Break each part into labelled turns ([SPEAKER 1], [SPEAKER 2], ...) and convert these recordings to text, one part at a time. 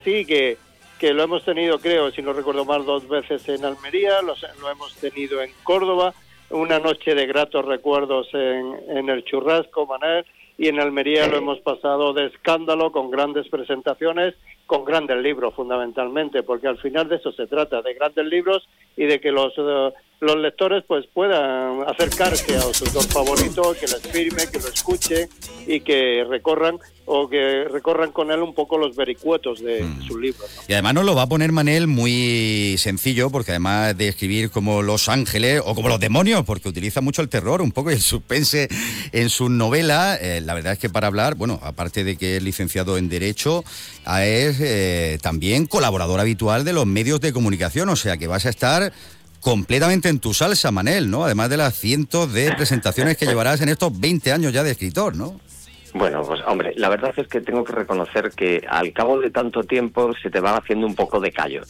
[SPEAKER 1] Sí, que lo hemos tenido, creo, si no recuerdo mal, 2 veces en Almería, lo hemos tenido en Córdoba, una noche de gratos recuerdos en el Churrasco, Manel, y en Almería lo hemos pasado de escándalo, con grandes presentaciones, con grandes libros fundamentalmente, porque al final de eso se trata, de grandes libros y de que los lectores pues puedan acercarse a su autor favorito, que les firme, que lo escuchen y que recorran con él un poco los vericuetos de sus libros, ¿no?
[SPEAKER 2] Y además nos lo va a poner Manel muy sencillo, porque además de escribir como los ángeles o como los demonios, porque utiliza mucho el terror, un poco el suspense en sus novelas, la verdad es que para hablar, bueno, aparte de que es licenciado en Derecho, es también colaborador habitual de los medios de comunicación, o sea que vas a estar completamente en tu salsa, Manel, ¿no? Además de las cientos de presentaciones que llevarás en estos 20 años ya de escritor, ¿no?
[SPEAKER 3] Bueno, pues hombre, la verdad es que tengo que reconocer que al cabo de tanto tiempo se te va haciendo un poco de callo.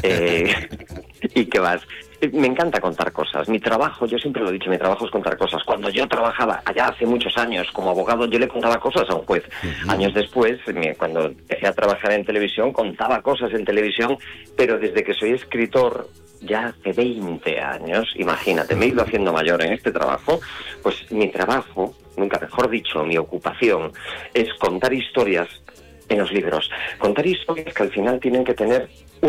[SPEAKER 3] Y que vas... Me encanta contar cosas. Mi trabajo, yo siempre lo he dicho, mi trabajo es contar cosas. Cuando yo trabajaba allá hace muchos años como abogado, yo le contaba cosas a un juez. Años después, cuando empecé a trabajar en televisión, contaba cosas en televisión, pero desde que soy escritor, ya hace 20 años, imagínate, me he ido haciendo mayor en este trabajo, pues mi trabajo, nunca mejor dicho, mi ocupación, es contar historias en los libros. Contar historias que al final tienen que tener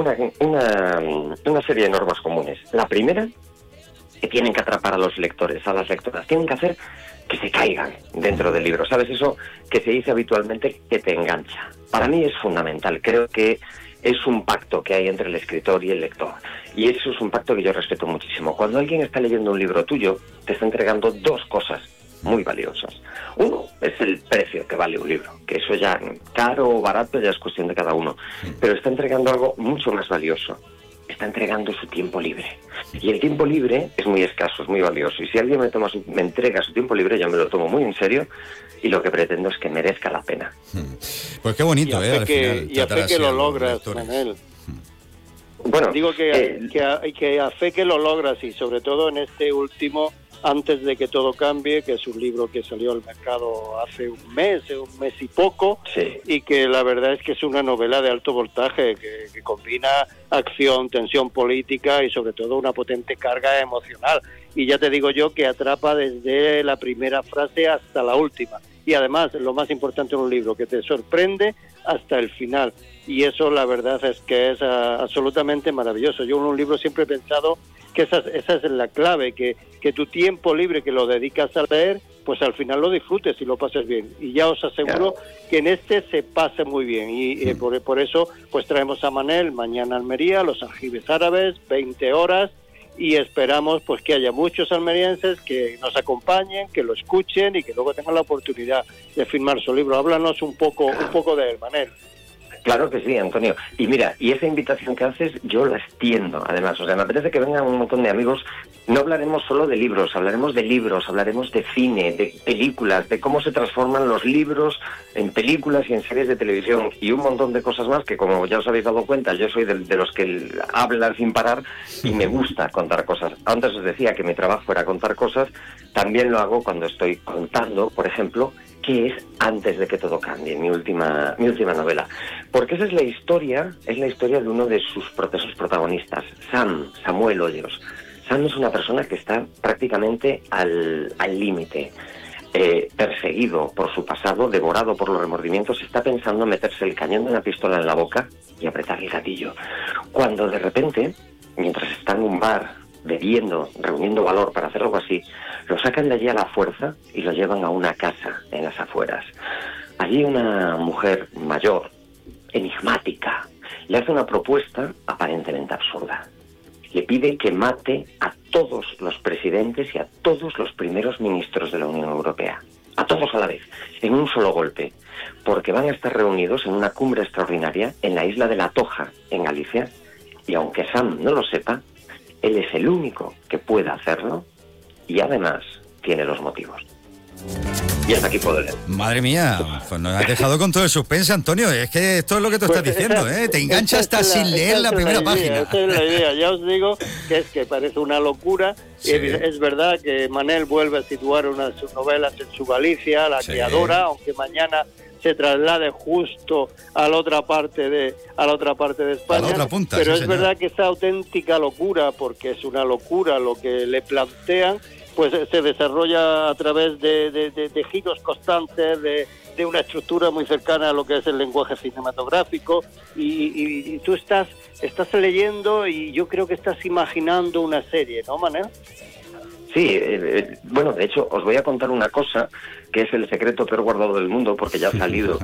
[SPEAKER 3] una serie de normas comunes. La primera, que tienen que atrapar a los lectores, a las lectoras. Tienen que hacer que se caigan dentro del libro. ¿Sabes eso que se dice habitualmente, que te engancha? Para mí es fundamental. Creo que es un pacto que hay entre el escritor y el lector. Y eso es un pacto que yo respeto muchísimo. Cuando alguien está leyendo un libro tuyo, te está entregando 2 cosas muy valiosas. Uno es el precio que vale un libro, que eso ya, caro o barato, ya es cuestión de cada uno. Pero está entregando algo mucho más valioso. Está entregando su tiempo libre. Y el tiempo libre es muy escaso, es muy valioso. Y si alguien me entrega su tiempo libre, yo me lo tomo muy en serio y lo que pretendo es que merezca la pena.
[SPEAKER 2] Pues qué bonito, al final.
[SPEAKER 1] Y a fe que lo logras, Manel.
[SPEAKER 3] Bueno,
[SPEAKER 1] digo que a fe que lo logras, y sobre todo en este último, Antes de que todo cambie, que es un libro que salió al mercado hace un mes y poco,
[SPEAKER 3] sí.
[SPEAKER 1] Y que la verdad es que es una novela de alto voltaje, que combina acción, tensión política y sobre todo una potente carga emocional. Y ya te digo yo que atrapa desde la primera frase hasta la última. Y además, lo más importante en un libro, que te sorprende hasta el final. Y eso la verdad es que es absolutamente maravilloso. Yo en un libro siempre he pensado que esa es la clave, que tu tiempo libre que lo dedicas a leer, pues al final lo disfrutes y lo pases bien. Y ya os aseguro que en este se pase muy bien. Y por eso pues traemos a Manel mañana a Almería, los aljibes árabes, 20 horas, y esperamos pues que haya muchos almerienses que nos acompañen, que lo escuchen y que luego tengan la oportunidad de firmar su libro. Háblanos un poco de él, Manel.
[SPEAKER 3] Claro que sí, Antonio. Y mira, y esa invitación que haces, yo la extiendo, además. O sea, me apetece que vengan un montón de amigos. No hablaremos solo de libros, hablaremos de cine, de películas, de cómo se transforman los libros en películas y en series de televisión y un montón de cosas más que, como ya os habéis dado cuenta, yo soy de los que hablan sin parar y me gusta contar cosas. Antes os decía que mi trabajo era contar cosas, también lo hago cuando estoy contando, por ejemplo, que es Antes de que todo cambie, mi última novela. Porque esa es la historia de uno de sus protagonistas, Samuel Hoyos. Sam es una persona que está prácticamente al límite, perseguido por su pasado, devorado por los remordimientos, está pensando en meterse el cañón de una pistola en la boca y apretar el gatillo. Cuando de repente, mientras está en un bar, bebiendo, reuniendo valor para hacer algo así, lo sacan de allí a la fuerza y lo llevan a una casa en las afueras. Allí una mujer mayor, enigmática, le hace una propuesta aparentemente absurda. Le pide que mate a todos los presidentes y a todos los primeros ministros de la Unión Europea. A todos a la vez, en un solo golpe. Porque van a estar reunidos en una cumbre extraordinaria en la isla de La Toja, en Galicia. Y aunque Sam no lo sepa, él es el único que pueda hacerlo y además tiene los motivos. Y hasta aquí puedo leer.
[SPEAKER 2] Madre mía, pues nos has dejado con todo el suspense, Antonio. Es que esto es lo que tú estás diciendo, ¿eh? Te engancha hasta sin leer la primera página.
[SPEAKER 1] Esa es la idea. Ya os digo que parece una locura. Sí. Es verdad que Manel vuelve a situar una de sus novelas en su Galicia, la que adora, aunque mañana se traslade justo a la otra parte de España.
[SPEAKER 2] A la otra punta,
[SPEAKER 1] pero
[SPEAKER 2] sí,
[SPEAKER 1] es
[SPEAKER 2] señor.
[SPEAKER 1] verdad que esa auténtica locura, porque es una locura lo que le plantean, pues se desarrolla a través de giros constantes, de una estructura muy cercana a lo que es el lenguaje cinematográfico, y tú estás leyendo y yo creo que estás imaginando una serie, ¿no, Manel?
[SPEAKER 3] Sí, bueno, de hecho, os voy a contar una cosa que es el secreto peor guardado del mundo, porque ya ha salido.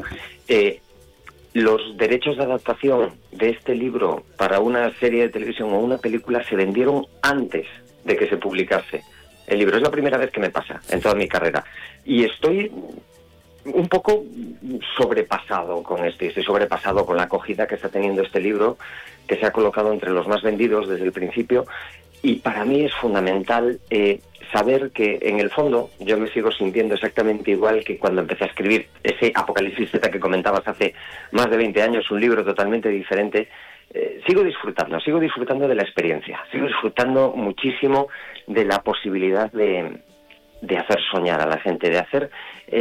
[SPEAKER 3] Los derechos de adaptación de este libro para una serie de televisión o una película se vendieron antes de que se publicase el libro. Es la primera vez que me pasa en toda mi carrera. Y estoy un poco sobrepasado con esto, y estoy sobrepasado con la acogida que está teniendo este libro, que se ha colocado entre los más vendidos desde el principio. Y para mí es fundamental saber que, en el fondo, yo me sigo sintiendo exactamente igual que cuando empecé a escribir ese Apocalipsis Z que comentabas hace más de 20 años, un libro totalmente diferente. Sigo disfrutando de la experiencia, sigo disfrutando muchísimo de la posibilidad de hacer soñar a la gente, de hacer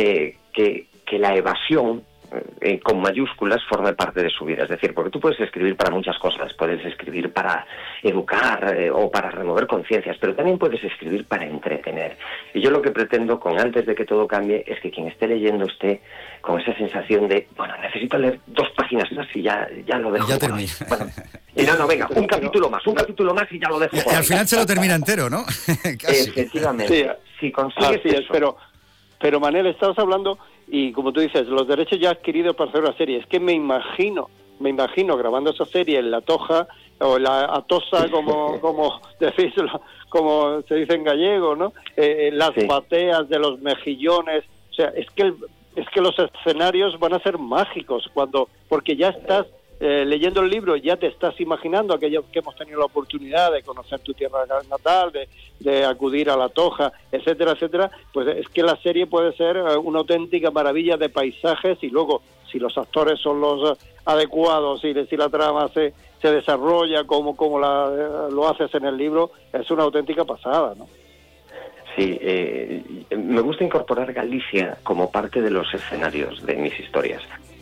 [SPEAKER 3] que la evasión, con mayúsculas, forme parte de su vida. Es decir, porque tú puedes escribir para muchas cosas, puedes escribir para educar o para remover conciencias, pero también puedes escribir para entretener. Y yo lo que pretendo con Antes de que todo cambie es que quien esté leyendo esté con esa sensación de, bueno, necesito leer 2 páginas más y ya lo dejo.
[SPEAKER 2] Ya termina.
[SPEAKER 3] Bueno, y no, venga, un capítulo más y ya lo dejo.
[SPEAKER 2] Y al final se lo termina entero, ¿no?
[SPEAKER 3] Casi. Efectivamente. Sí, si consigues eso.
[SPEAKER 1] Pero Manel, estabas hablando, y como tú dices, los derechos ya adquiridos para hacer una serie. Es que me imagino grabando esa serie en La Toja, o la Atosa, como decís, como se dice en gallego, ¿no? Las bateas de los mejillones. O sea, es que los escenarios van a ser mágicos porque ya estás leyendo el libro, ya te estás imaginando aquellos que hemos tenido la oportunidad de conocer tu tierra natal, de acudir a La Toja, etcétera, etcétera. Pues es que la serie puede ser una auténtica maravilla de paisajes, y luego, si los actores son los adecuados y si la trama se desarrolla como lo haces en el libro, es una auténtica pasada, ¿no?
[SPEAKER 3] Sí, me gusta incorporar Galicia como parte de los escenarios de mis historias.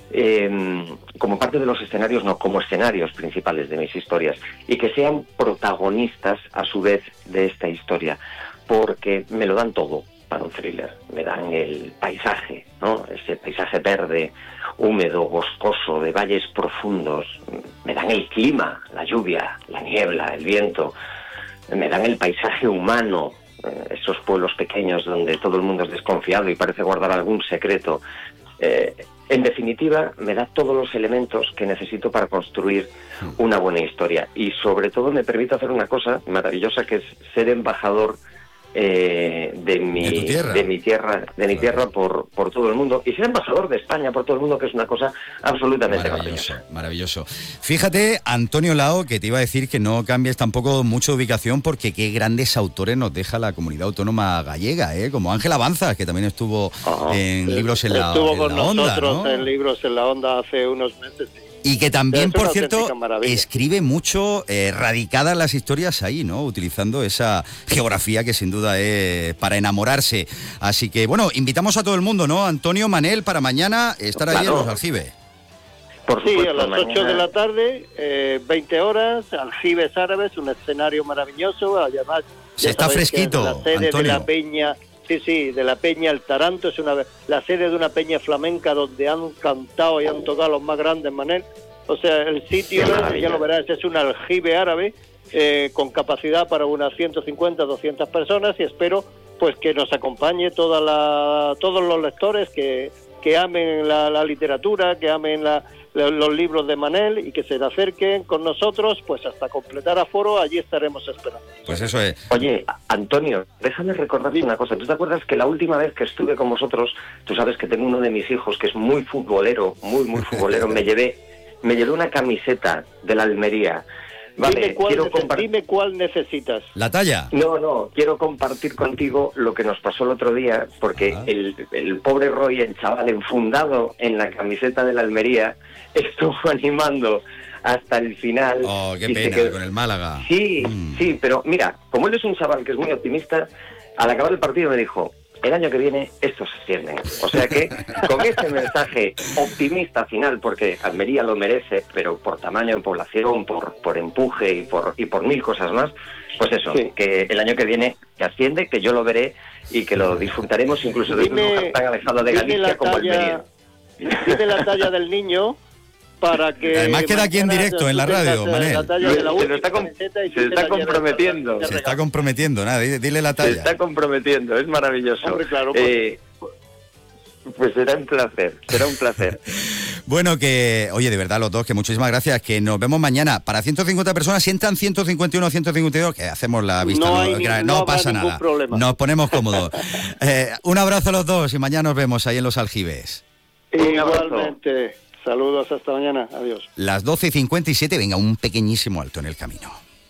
[SPEAKER 3] Como parte de los escenarios, no, como escenarios principales de mis historias, y que sean protagonistas a su vez de esta historia, porque me lo dan todo para un thriller. Me dan el paisaje, ¿no? Ese paisaje verde, húmedo, boscoso, de valles profundos. Me dan el clima, la lluvia, la niebla, el viento. Me dan el paisaje humano, esos pueblos pequeños donde todo el mundo es desconfiado y parece guardar algún secreto. En definitiva, me da todos los elementos que necesito para construir una buena historia, y sobre todo me permite hacer una cosa maravillosa, que es ser embajador de mi tierra por todo el mundo, y ser embajador de España por todo el mundo, que es una cosa absolutamente
[SPEAKER 2] maravilloso. Fíjate, Antonio Lao, que te iba a decir que no cambies tampoco mucho de ubicación, porque qué grandes autores nos deja la comunidad autónoma gallega, como Ángel Avanzas, que también estuvo en Libros en la Onda.
[SPEAKER 1] Estuvo con nosotros, ¿no? En Libros en la Onda hace unos meses.
[SPEAKER 2] Y que también, por cierto, escribe mucho, radicadas las historias ahí, ¿no? Utilizando esa geografía que sin duda es para enamorarse. Así que, bueno, invitamos a todo el mundo, ¿no? Antonio, Manel, para mañana estar allí en los Aljibes.
[SPEAKER 3] Por supuesto,
[SPEAKER 1] sí, a las 8 de la tarde, 20 horas, Aljibes Árabes, un escenario maravilloso. Además,
[SPEAKER 2] se está fresquito,
[SPEAKER 1] la sede
[SPEAKER 2] Antonio.
[SPEAKER 1] de la Peña... Sí, de la Peña El Taranto, es la sede de una peña flamenca donde han cantado y han tocado los más grandes, Manel. O sea, el sitio, ya lo verás, es un aljibe árabe con capacidad para unas 150, 200 personas, y espero pues que nos acompañe todos los lectores que amen la literatura, que amen los libros de Manel, y que se acerquen con nosotros pues hasta completar aforo. Allí estaremos esperando.
[SPEAKER 2] Pues eso es.
[SPEAKER 3] Oye, Antonio, déjame recordarte una cosa. ¿Tú te acuerdas que la última vez que estuve con vosotros, tú sabes que tengo uno de mis hijos que es muy futbolero, muy futbolero, me llevé una camiseta de la Almería Vale,
[SPEAKER 1] dime cuál necesitas.
[SPEAKER 2] ¿La talla?
[SPEAKER 3] No, quiero compartir contigo lo que nos pasó el otro día, porque el pobre Roy, el chaval enfundado en la camiseta de la Almería, estuvo animando hasta el final.
[SPEAKER 2] Oh, qué pena, con el Málaga.
[SPEAKER 3] Sí, pero mira, como él es un chaval que es muy optimista, al acabar el partido me dijo: el año que viene estos se ascienden. O sea que con este mensaje optimista final, porque Almería lo merece, pero por tamaño de población, por empuje y por mil cosas más, pues eso, que el año que viene que asciende, que yo lo veré y que lo disfrutaremos incluso desde un lugar tan alejado de Galicia como Almería.
[SPEAKER 1] Dime la talla del niño para que...
[SPEAKER 2] Además queda aquí en directo en la radio, Manel.
[SPEAKER 3] Se está comprometiendo.
[SPEAKER 2] Se está comprometiendo, nada, dile la talla.
[SPEAKER 3] Se está comprometiendo, es maravilloso.
[SPEAKER 1] Hombre, claro,
[SPEAKER 3] pues será un placer.
[SPEAKER 2] Bueno, que, oye, de verdad los dos, que muchísimas gracias, que nos vemos mañana. Para 150 personas, si entran 151 o 152, que hacemos la vista. No pasa nada, problema. Nos ponemos cómodos. Un abrazo a los dos y mañana nos vemos ahí en Los Aljibes.
[SPEAKER 1] Igualmente. Saludos, hasta mañana, adiós.
[SPEAKER 2] Las 12:57, venga, un pequeñísimo alto en el camino.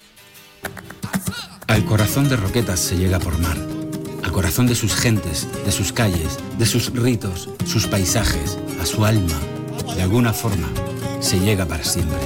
[SPEAKER 4] Al corazón de Roquetas se llega por mar. Al corazón de sus gentes, de sus calles, de sus ritos, sus paisajes, a su alma. De alguna forma, se llega para siempre.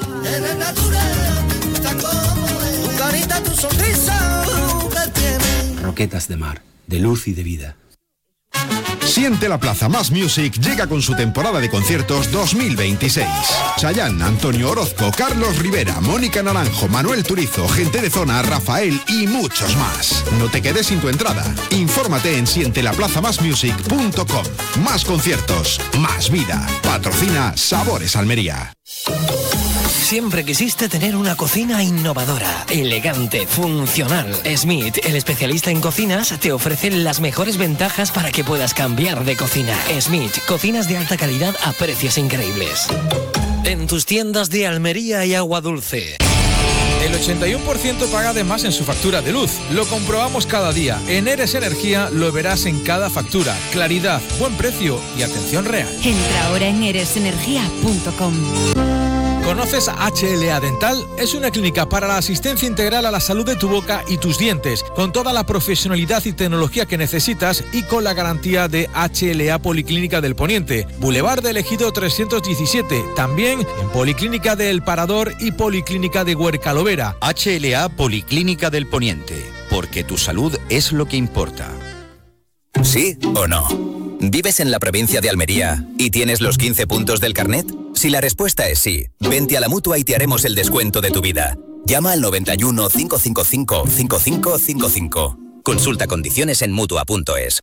[SPEAKER 4] Roquetas de mar, de luz y de vida.
[SPEAKER 5] Siente la Plaza Más Music llega con su temporada de conciertos 2026. Chayanne, Antonio Orozco, Carlos Rivera, Mónica Naranjo, Manuel Turizo, Gente de Zona, Rafael y muchos más. No te quedes sin tu entrada. Infórmate en sientelaplazamasmusic.com. Más conciertos, más vida. Patrocina Sabores Almería.
[SPEAKER 6] Siempre quisiste tener una cocina innovadora, elegante, funcional. Smith, el especialista en cocinas, te ofrece las mejores ventajas para que puedas cambiar de cocina. Smith, cocinas de alta calidad a precios increíbles. En tus tiendas de Almería y Agua Dulce.
[SPEAKER 7] El 81% paga de más en su factura de luz. Lo comprobamos cada día. En Eres Energía lo verás en cada factura. Claridad, buen precio y atención real.
[SPEAKER 8] Entra ahora en eresenergia.com.
[SPEAKER 7] ¿Conoces HLA Dental? Es una clínica para la asistencia integral a la salud de tu boca y tus dientes, con toda la profesionalidad y tecnología que necesitas y con la garantía de HLA Policlínica del Poniente, Boulevard del Ejido 317, también en Policlínica de El Parador y Policlínica de Huercalovera.
[SPEAKER 2] HLA Policlínica del Poniente, porque tu salud es lo que importa.
[SPEAKER 9] ¿Sí o no? ¿Vives en la provincia de Almería y tienes los 15 puntos del carnet? Si la respuesta es sí, vente a la Mutua y te haremos el descuento de tu vida. Llama al 91 555 5555. Consulta condiciones en Mutua.es.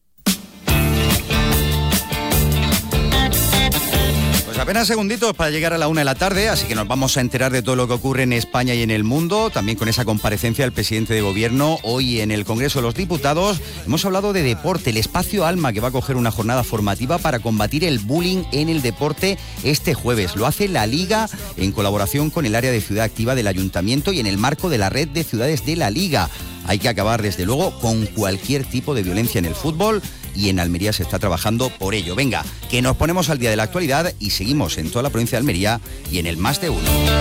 [SPEAKER 2] Pues apenas segunditos para llegar a la 1 de la tarde, así que nos vamos a enterar de todo lo que ocurre en España y en el mundo, también con esa comparecencia del presidente de Gobierno hoy en el Congreso de los Diputados. Hemos hablado de deporte, el espacio Alma, que va a coger una jornada formativa para combatir el bullying en el deporte este jueves. Lo hace la Liga en colaboración con el área de Ciudad Activa del Ayuntamiento y en el marco de la red de ciudades de la Liga. Hay que acabar, desde luego, con cualquier tipo de violencia en el fútbol y en Almería se está trabajando por ello. Venga, que nos ponemos al día de la actualidad y seguimos en toda la provincia de Almería y en el Más de Uno.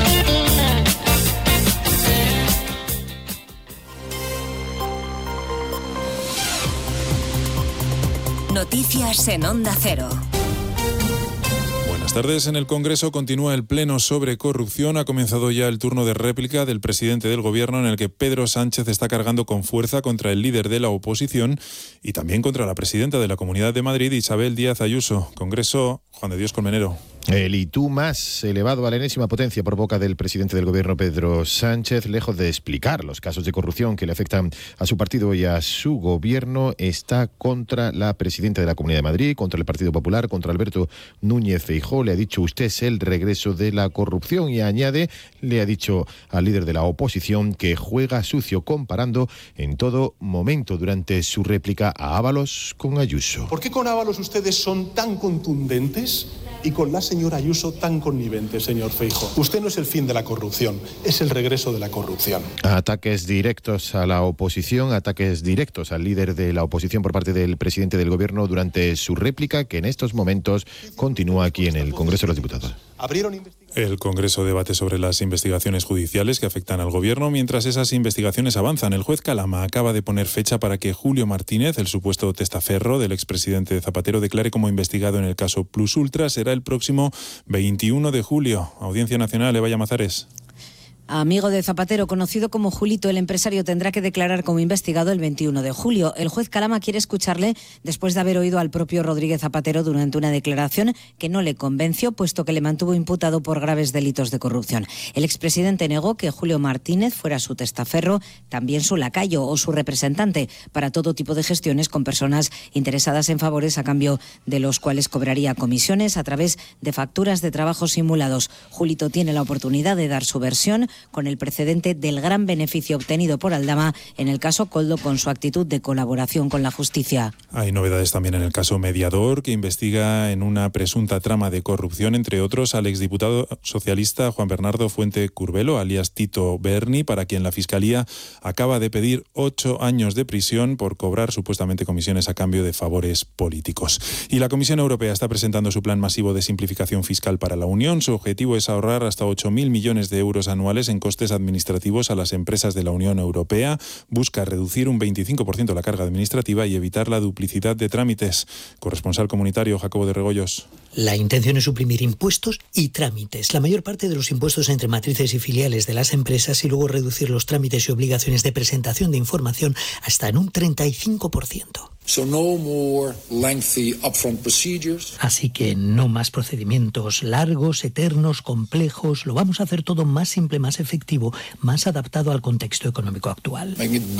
[SPEAKER 8] Noticias en Onda Cero.
[SPEAKER 10] Buenas tardes. En el Congreso continúa el pleno sobre corrupción. Ha comenzado ya el turno de réplica del presidente del Gobierno, en el que Pedro Sánchez está cargando con fuerza contra el líder de la oposición y también contra la presidenta de la Comunidad de Madrid, Isabel Díaz Ayuso. Congreso, Juan de Dios Colmenero.
[SPEAKER 11] El y tú más elevado a la enésima potencia por boca del presidente del Gobierno, Pedro Sánchez, lejos de explicar los casos de corrupción que le afectan a su partido y a su gobierno, está contra la presidenta de la Comunidad de Madrid, contra el Partido Popular, contra Alberto Núñez Feijóo. Le ha dicho: usted es el regreso de la corrupción, y añade, le ha dicho al líder de la oposición que juega sucio, comparando en todo momento durante su réplica a Ábalos con Ayuso.
[SPEAKER 12] ¿Por qué con Ábalos ustedes son tan contundentes y con la señora Ayuso tan connivente, señor Feijóo? Usted no es el fin de la corrupción, es el regreso de la corrupción.
[SPEAKER 11] Ataques directos a la oposición, ataques directos al líder de la oposición por parte del presidente del Gobierno durante su réplica, que en estos momentos continúa aquí en el Congreso de los Diputados.
[SPEAKER 10] El Congreso debate sobre las investigaciones judiciales que afectan al Gobierno. Mientras esas investigaciones avanzan, el juez Calama acaba de poner fecha para que Julio Martínez, el supuesto testaferro del expresidente Zapatero, declare como investigado en el caso Plus Ultra. Será el próximo 21 de julio. Audiencia Nacional, Eva Llamazares.
[SPEAKER 13] Amigo de Zapatero, conocido como Julito, el empresario tendrá que declarar como investigado el 21 de julio. El juez Calama quiere escucharle después de haber oído al propio Rodríguez Zapatero durante una declaración que no le convenció, puesto que le mantuvo imputado por graves delitos de corrupción. El expresidente negó que Julio Martínez fuera su testaferro, también su lacayo o su representante para todo tipo de gestiones con personas interesadas en favores a cambio de los cuales cobraría comisiones a través de facturas de trabajos simulados. Julito tiene la oportunidad de dar su versión, con el precedente del gran beneficio obtenido por Aldama en el caso Koldo con su actitud de colaboración con la justicia.
[SPEAKER 10] Hay novedades también en el caso Mediador, que investiga en una presunta trama de corrupción, entre otros, al exdiputado socialista Juan Bernardo Fuente Curbelo, alias Tito Berni, para quien la Fiscalía acaba de pedir 8 años de prisión por cobrar supuestamente comisiones a cambio de favores políticos. Y la Comisión Europea está presentando su plan masivo de simplificación fiscal para la Unión. Su objetivo es ahorrar hasta 8.000 millones de euros anuales en costes administrativos a las empresas de la Unión Europea. Busca reducir un 25% la carga administrativa y evitar la duplicidad de trámites. Corresponsal comunitario Jacobo de Regoyos.
[SPEAKER 14] La intención es suprimir impuestos y trámites, la mayor parte de los impuestos entre matrices y filiales de las empresas, y luego reducir los trámites y obligaciones de presentación de información hasta en un 35%. Así que no más procedimientos largos, eternos, complejos. Lo vamos a hacer todo más simple, más efectivo, más adaptado al contexto económico actual.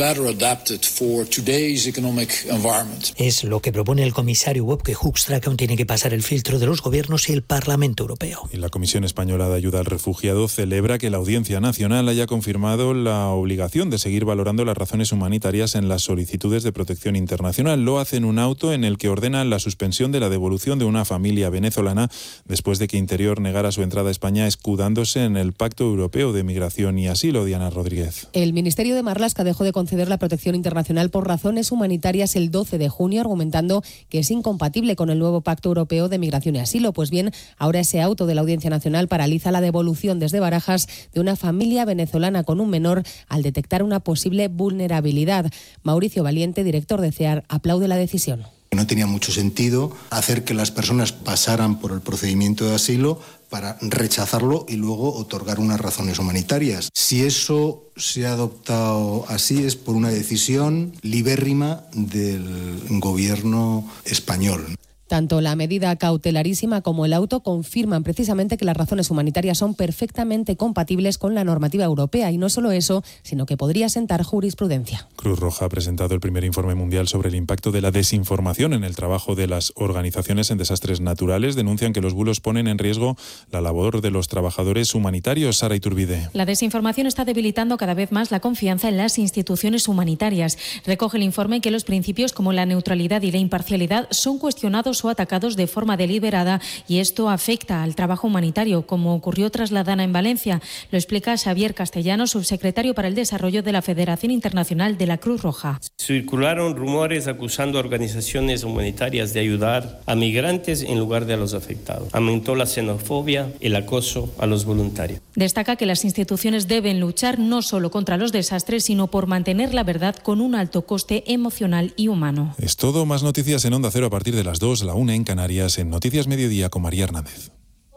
[SPEAKER 14] Es lo que propone el comisario Wopke Hoekstra, que aún tiene que pasar el filtro de los gobiernos y el Parlamento Europeo.
[SPEAKER 10] Y la Comisión Española de Ayuda al Refugiado celebra que la Audiencia Nacional haya confirmado la obligación de seguir valorando las razones humanitarias en las solicitudes de protección internacional. Lo hace en un auto en el que ordenan la suspensión de la devolución de una familia venezolana después de que Interior negara su entrada a España escudándose en el Pacto Europeo de Migración y Asilo. Diana Rodríguez.
[SPEAKER 15] El Ministerio de Marlaska dejó de conceder la protección internacional por razones humanitarias el 12 de junio, argumentando que es incompatible con el nuevo Pacto Europeo de Migración y Asilo. Pues bien, ahora ese auto de la Audiencia Nacional paraliza la devolución desde Barajas de una familia venezolana con un menor al detectar una posible vulnerabilidad. Mauricio Valiente, director de CEAR, aplaude la decisión.
[SPEAKER 16] No tenía mucho sentido hacer que las personas pasaran por el procedimiento de asilo para rechazarlo y luego otorgar unas razones humanitarias. Si eso se ha adoptado así es por una decisión libérrima del gobierno español.
[SPEAKER 15] Tanto la medida cautelarísima como el auto confirman precisamente que las razones humanitarias son perfectamente compatibles con la normativa europea, y no solo eso, sino que podría sentar jurisprudencia.
[SPEAKER 10] Cruz Roja ha presentado el primer informe mundial sobre el impacto de la desinformación en el trabajo de las organizaciones en desastres naturales. Denuncian que los bulos ponen en riesgo la labor de los trabajadores humanitarios. Sara Iturbide.
[SPEAKER 17] La desinformación está debilitando cada vez más la confianza en las instituciones humanitarias. Recoge el informe que los principios como la neutralidad y la imparcialidad son cuestionados o atacados de forma deliberada, y esto afecta al trabajo humanitario, como ocurrió tras la Dana en Valencia. Lo explica Xavier Castellano, subsecretario para el Desarrollo de la Federación Internacional de la Cruz Roja.
[SPEAKER 18] Circularon rumores acusando a organizaciones humanitarias de ayudar a migrantes en lugar de a los afectados. Aumentó la xenofobia y el acoso a los voluntarios.
[SPEAKER 17] Destaca que las instituciones deben luchar no solo contra los desastres, sino por mantener la verdad con un alto coste emocional y humano.
[SPEAKER 10] Es todo. Más noticias en Onda Cero a partir de las 2, la 1 en Canarias, en Noticias Mediodía con María Hernández.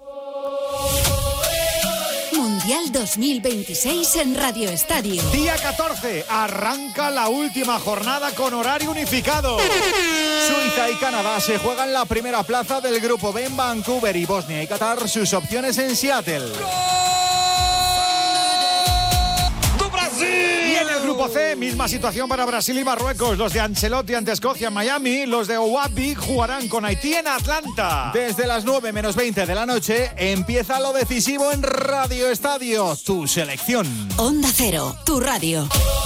[SPEAKER 8] Mundial 2026 en Radio Estadio.
[SPEAKER 19] Día 14, arranca la última jornada con horario unificado. Suiza y Canadá se juegan la primera plaza del Grupo B en Vancouver, y Bosnia y Qatar sus opciones en Seattle. Y en el Grupo C, misma situación para Brasil y Marruecos. Los de Ancelotti ante Escocia en Miami, los de Owabi jugarán con Haití en Atlanta. Desde las 9:20 de la noche empieza lo decisivo en Radio Estadio, tu selección.
[SPEAKER 8] Onda Cero, tu radio.